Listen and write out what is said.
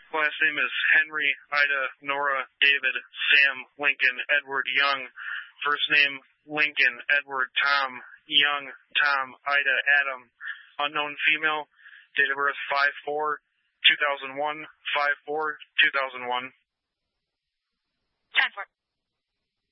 Last name is Henry, Ida, Nora, David, Sam, Lincoln, Edward, Young. First name, Lincoln, Edward, Tom, Young, Tom, Ida, Adam. Unknown female. Date of birth 5/4/2001. 5/4/2001. Time for it.